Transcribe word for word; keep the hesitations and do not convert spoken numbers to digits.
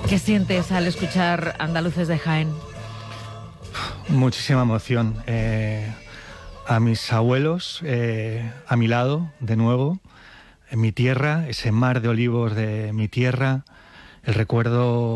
¿Qué sientes al escuchar Andaluces de Jaén? Muchísima emoción. Eh, a mis abuelos, eh, a mi lado, de nuevo, en mi tierra, ese mar de olivos de mi tierra, el recuerdo